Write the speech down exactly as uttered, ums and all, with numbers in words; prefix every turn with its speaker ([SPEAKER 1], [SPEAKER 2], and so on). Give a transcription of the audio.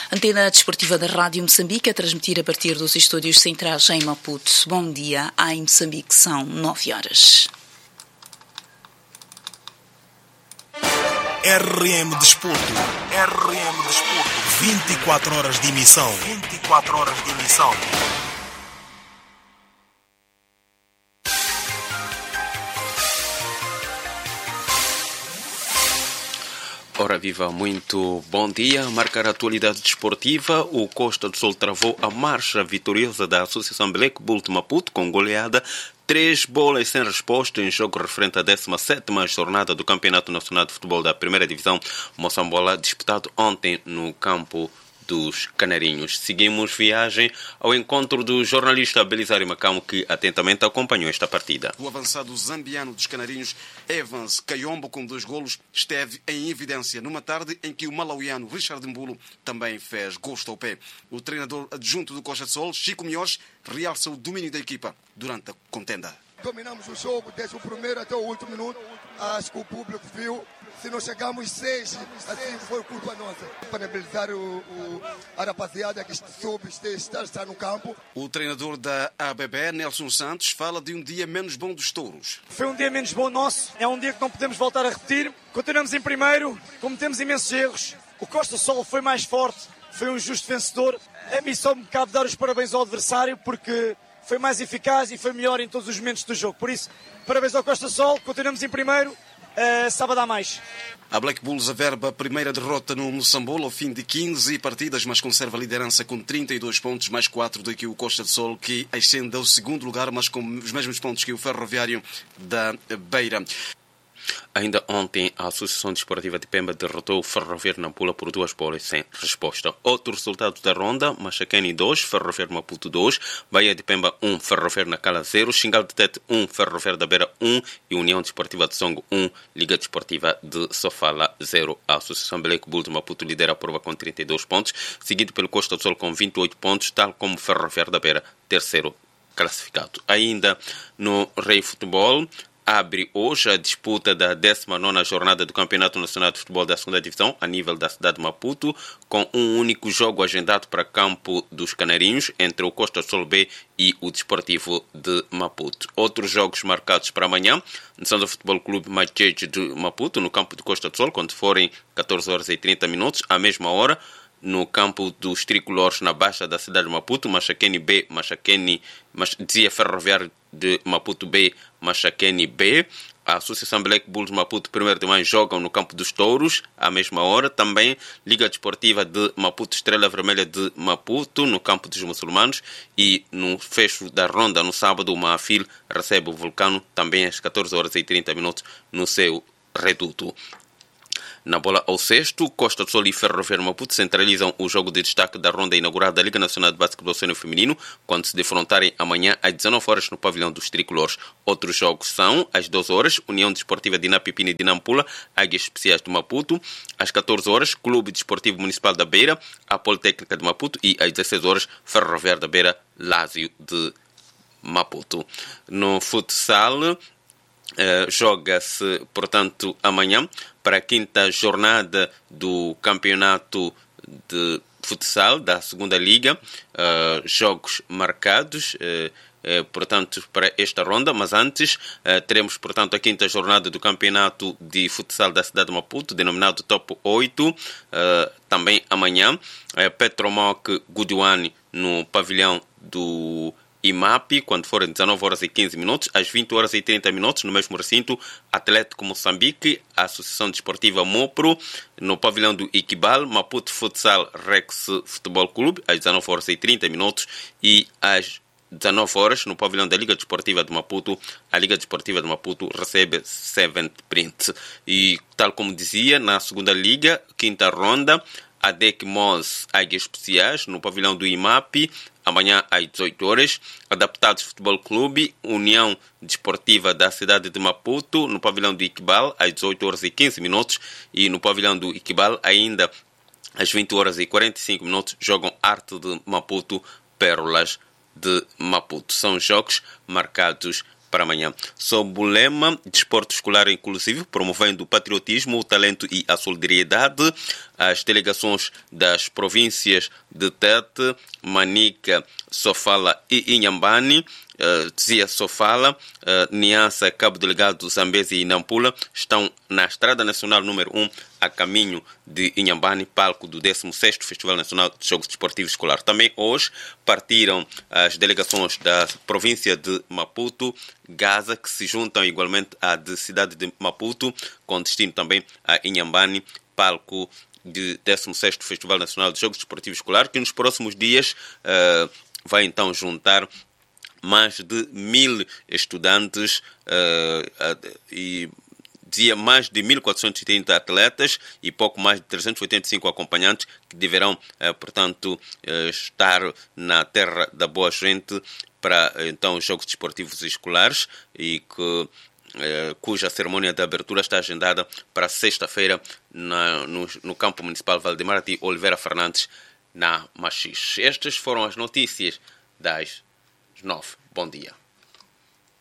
[SPEAKER 1] Antena desportiva da Rádio Moçambique a transmitir a partir dos estúdios centrais em Maputo. Bom dia, em Moçambique são nove horas.
[SPEAKER 2] R M Desporto. R M Desporto. vinte e quatro horas de emissão. vinte e quatro horas de emissão.
[SPEAKER 3] Ora viva, muito bom dia. A marcar a atualidade desportiva, o Costa do Sol travou a marcha vitoriosa da Associação Black Bull de Maputo com goleada três bolas sem resposta em jogo referente à décima sétima jornada do Campeonato Nacional de Futebol da Primeira Divisão Moçambola, disputado ontem no campo dos Canarinhos. Seguimos viagem ao encontro do jornalista Belisário Macamo, que atentamente acompanhou esta partida.
[SPEAKER 4] O avançado zambiano dos Canarinhos, Evans Kayombo, com dois golos, esteve em evidência numa tarde em que o malauiano Richard Mbulo também fez gosto ao pé. O treinador adjunto do Costa do Sol, Chico Miós, realça o domínio da equipa durante a contenda.
[SPEAKER 5] Dominamos o jogo desde o primeiro até o último minuto. Acho que o público viu. Se não chegamos seis, assim foi culpa nossa. Parabenizar o, o, a rapaziada que soube estar, estar no campo.
[SPEAKER 4] O treinador da A B B, Nelson Santos, fala de um dia menos bom dos touros.
[SPEAKER 6] Foi um dia menos bom nosso. É um dia que não podemos voltar a repetir. Continuamos em primeiro, cometemos imensos erros. O Costa Sol foi mais forte, foi um justo vencedor. A mim só me cabe dar os parabéns ao adversário, porque foi mais eficaz e foi melhor em todos os momentos do jogo. Por isso, parabéns ao Costa Sol, continuamos em primeiro. Uh, sábado há mais.
[SPEAKER 4] A Black Bulls averba a primeira derrota no Moçambola ao fim de quinze partidas, mas conserva a liderança com trinta e dois pontos, mais quatro do que o Costa do Sol, que ascende ao segundo lugar, mas com os mesmos pontos que o Ferroviário da Beira.
[SPEAKER 3] Ainda ontem, a Associação Desportiva de Pemba derrotou o Ferroviário Nampula por duas bolas sem resposta. Outro resultado da ronda: Machacane dois, Ferroviário Maputo dois, Bahia de Pemba um, Ferroviário Nacala zero, Xingal de Tete um, Ferroviário da Beira um e União Desportiva de Songo um, Liga Desportiva de Sofala zero. A Associação Black Bull de Maputo lidera a prova com trinta e dois pontos, seguido pelo Costa do Sol com vinte e oito pontos, tal como Ferroviário da Beira, terceiro classificado. Ainda no Rei Futebol, abre hoje a disputa da décima nona jornada do Campeonato Nacional de Futebol da segunda Divisão, a nível da cidade de Maputo, com um único jogo agendado para campo dos Canarinhos, entre o Costa do Sol B e o Desportivo de Maputo. Outros jogos marcados para amanhã: Nação do Futebol Clube Macheche de Maputo, no campo de Costa do Sol, quando forem catorze horas e trinta minutos, à mesma hora, no campo dos tricolores na Baixa da cidade de Maputo, Machacane B, Machacane, dizia Ferroviário de Maputo B, Machacane B. A Associação Black Bulls Maputo, primeiro de maio, jogam no campo dos Touros, à mesma hora. Também Liga Desportiva de Maputo, Estrela Vermelha de Maputo, no campo dos muçulmanos. E no fecho da ronda, no sábado, o Maafil recebe o Vulcano, também às catorze horas e trinta minutos, no seu reduto. Na bola ao sexto, Costa do Sol e Ferroviário Maputo centralizam o jogo de destaque da ronda inaugurada da Liga Nacional de Basquetebol Sênior Feminino, quando se defrontarem amanhã às dezenove horas no pavilhão dos tricolores. Outros jogos são, às doze horas, União Desportiva de Inapipini de Nampula, Águias Especiais de Maputo; às catorze horas, Clube Desportivo Municipal da Beira, a Politécnica de Maputo; e às dezesseis horas, Ferroviário da Beira, Lázio de Maputo. No futsal, Uh, joga-se, portanto, amanhã para a quinta jornada do campeonato de futsal da segunda liga. Uh, jogos marcados, uh, uh, portanto, para esta ronda, mas antes uh, teremos, portanto, a quinta jornada do campeonato de futsal da cidade de Maputo, denominado Top oito, uh, também amanhã. Uh, Petromoc Gudiwane no pavilhão do I M A P, quando forem dezenove horas e quinze minutos, às vinte horas e trinta minutos, no mesmo recinto, Atlético Moçambique, a Associação Desportiva Mopro, no pavilhão do Iquibal, Maputo Futsal Rex Futebol Clube, às dezenove horas e trinta minutos, e às dezenove horas, no pavilhão da Liga Desportiva de Maputo, a Liga Desportiva de Maputo recebe Seventh Print. E, tal como dizia, na segunda liga, quinta ronda, a D E C Mons Águias Especiais, no pavilhão do I M A P, amanhã às dezoito horas. Adaptados Futebol Clube, União Desportiva da cidade de Maputo, no pavilhão do Iquibal, às dezoito horas e quinze minutos. E no pavilhão do Iquibal, ainda às vinte horas e quarenta e cinco minutos, jogam Arte de Maputo, Pérolas de Maputo. São jogos marcados para amanhã. Sob o lema Desporto Escolar Inclusivo, promovendo o patriotismo, o talento e a solidariedade, as delegações das províncias de Tete, Manica, Sofala e Inhambane, Uh, dizia Sofala, uh, Niassa, Cabo Delgado, Zambezi e Nampula estão na Estrada Nacional número um a caminho de Inhambane, palco do décimo sexto Festival Nacional de Jogos Desportivos Escolar. Também hoje partiram as delegações da província de Maputo, Gaza, que se juntam igualmente à de cidade de Maputo, com destino também a Inhambane, palco do décimo sexto Festival Nacional de Jogos Desportivos Escolar, que nos próximos dias uh, vai então juntar mais de mil estudantes uh, uh, e dizia mais de mil quatrocentos e trinta atletas e pouco mais de trezentos e oitenta e cinco acompanhantes que deverão, uh, portanto, uh, estar na terra da boa gente para, então, os Jogos Desportivos Escolares e que uh, cuja cerimônia de abertura está agendada para sexta-feira na, no, no campo municipal Valdemar de Oliveira Fernandes, na Machis. Estas foram as notícias das nove. Bom dia.